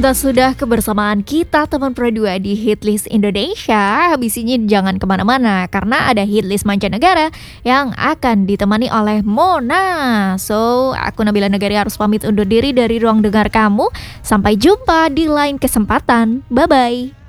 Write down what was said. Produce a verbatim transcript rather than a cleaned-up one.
entah sudah kebersamaan kita teman Pro dua di Hitlist Indonesia. Habis ini jangan kemana-mana karena ada Hitlist mancanegara yang akan ditemani oleh Mona. So, aku Nabila Negari harus pamit undur diri dari ruang dengar kamu. Sampai jumpa di lain kesempatan. Bye-bye.